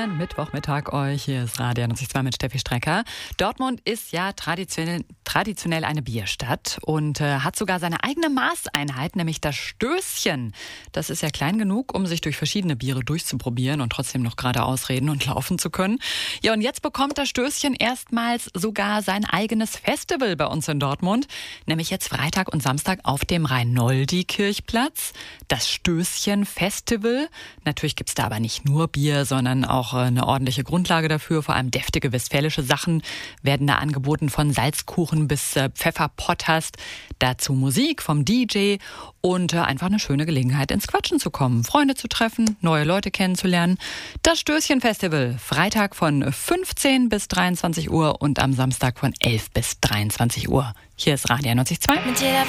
Schönen Mittwochmittag euch. Hier ist Radio 92 mit Steffi Strecker. Dortmund ist ja traditionell eine Bierstadt und hat sogar seine eigene Maßeinheit, nämlich das Stößchen. Das ist ja klein genug, um sich durch verschiedene Biere durchzuprobieren und trotzdem noch geradeaus reden und laufen zu können. Ja, und jetzt bekommt das Stößchen erstmals sogar sein eigenes Festival bei uns in Dortmund, nämlich jetzt Freitag und Samstag auf dem Rhein-Noldi-Kirchplatz. Das Stößchen-Festival. Natürlich gibt's da aber nicht nur Bier, sondern auch eine ordentliche Grundlage dafür. Vor allem deftige westfälische Sachen werden da angeboten, von Salzkuchen bis Pfefferpotthast. Dazu Musik vom DJ und einfach eine schöne Gelegenheit, ins Quatschen zu kommen, Freunde zu treffen, neue Leute kennenzulernen. Das Stößchen-Festival, Freitag von 15 bis 23 Uhr und am Samstag von 11 bis 23 Uhr. Hier ist Radio 92.2.